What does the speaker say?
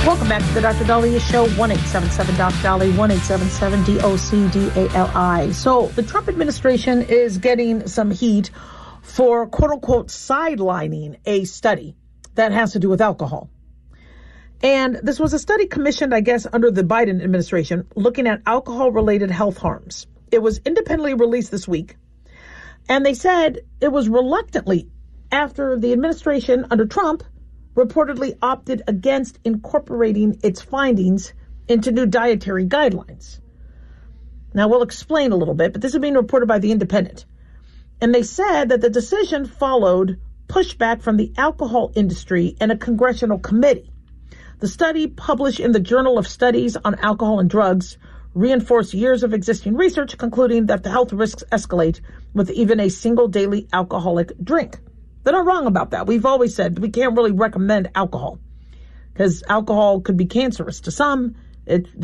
Welcome back to the Dr. Daliah Show, 1-877-DOC-DALI, 1-877-DOC-DALI. So the Trump administration is getting some heat for, quote-unquote, sidelining a study that has to do with alcohol. And this was a study commissioned, I guess, under the Biden administration, looking at alcohol-related health harms. It was independently released this week. And they said it was reluctantly after the administration under Trump reportedly opted against incorporating its findings into new dietary guidelines. Now, we'll explain a little bit, but this is being reported by The Independent. And they said that the decision followed pushback from the alcohol industry and a congressional committee. The study, published in the Journal of Studies on Alcohol and Drugs, reinforced years of existing research, concluding that the health risks escalate with even a single daily alcoholic drink. They're not wrong about that. We've always said we can't really recommend alcohol because alcohol could be cancerous to some.